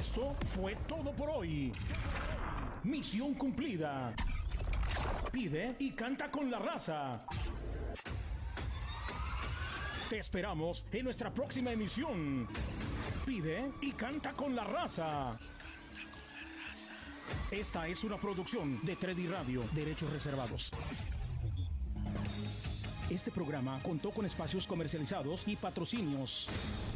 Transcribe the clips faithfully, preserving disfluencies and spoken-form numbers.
Esto fue todo por hoy. Misión cumplida. Pide y canta con la raza. Te esperamos en nuestra próxima emisión. Pide y canta con la raza. Esta es una producción de Tredi Radio, derechos reservados. Este programa contó con espacios comercializados y patrocinios.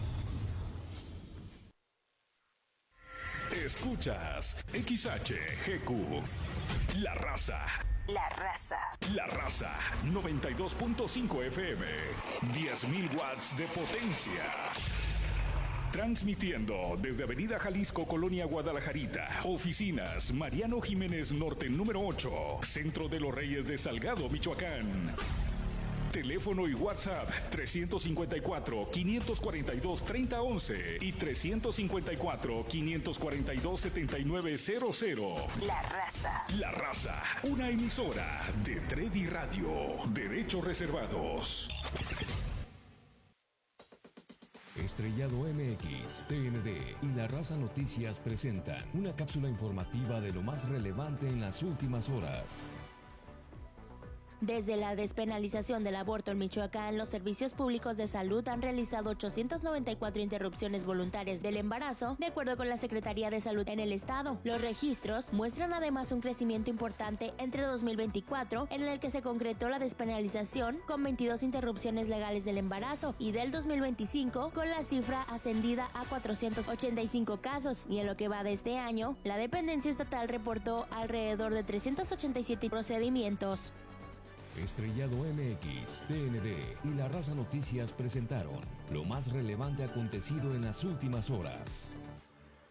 Escuchas X H G Q, La Raza. La Raza. La Raza, noventa y dos punto cinco F M, diez mil watts de potencia. Transmitiendo desde Avenida Jalisco, Colonia Guadalajarita. Oficinas Mariano Jiménez Norte, número ocho, Centro de los Reyes de Salgado, Michoacán. Teléfono y WhatsApp trescientos cincuenta y cuatro, quinientos cuarenta y dos, treinta once y trescientos cincuenta y cuatro, quinientos cuarenta y dos, setenta y nueve cero cero. La Raza. La Raza, una emisora de Tredi Radio, derechos reservados. Estrellado M X, T N D y La Raza Noticias presentan una cápsula informativa de lo más relevante en las últimas horas. Desde la despenalización del aborto en Michoacán, los servicios públicos de salud han realizado ochocientas noventa y cuatro interrupciones voluntarias del embarazo, de acuerdo con la Secretaría de Salud en el estado. Los registros muestran además un crecimiento importante entre dos mil veinticuatro, en el que se concretó la despenalización con veintidós interrupciones legales del embarazo, y del dos mil veinticinco con la cifra ascendida a cuatrocientos ochenta y cinco casos, y en lo que va de este año, la dependencia estatal reportó alrededor de trescientos ochenta y siete procedimientos. Estrellado M X, T N D y La Raza Noticias presentaron lo más relevante acontecido en las últimas horas.